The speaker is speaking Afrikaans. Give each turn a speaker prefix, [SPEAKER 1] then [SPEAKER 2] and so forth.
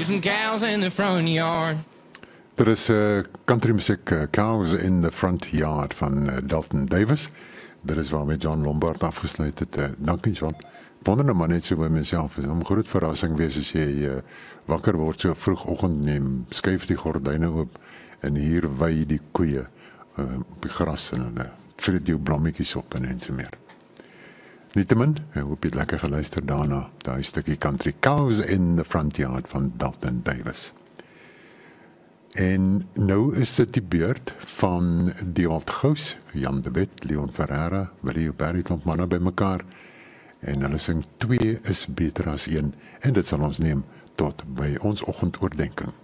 [SPEAKER 1] some cows in the front yard.
[SPEAKER 2] Er is country music Cows in the Front Yard van Dalton Davis. Dit is waarmee John Lombard afgesluit het. Dankie John. Wonder nou maar net so by myself, is 'n groot verrassing wees as jy wakker word so vroegoggend neem, skuif die gordyne oop en hier wei die koeie op die gras en hulle vreet jou blommetjies op en so meer. Nietemin, ek hoop jy het lekker geluister daarna, daai stukkie country Cows in the Front Yard van Dalton Davis. En nou is dit die beurt van die Altgous, Jan de Wet, Leon Ferreira, Willie Barry klomp manne by mekaar en hulle sing 2 is beter as 1 en dit sal ons neem tot by ons oggendoordenkings.